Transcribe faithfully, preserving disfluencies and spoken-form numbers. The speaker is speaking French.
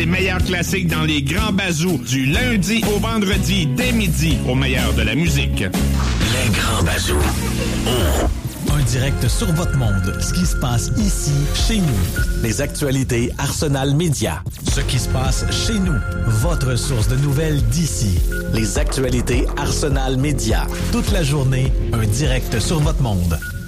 Les meilleurs classiques dans les grands bazous du lundi au vendredi dès midi au meilleur de la musique. Les grands bazous. Oh. Un direct sur votre monde. Ce qui se passe ici, chez nous. Les actualités Arsenal Média. Ce qui se passe chez nous. Votre source de nouvelles d'ici. Les actualités Arsenal Média. Toute la journée, un direct sur votre monde.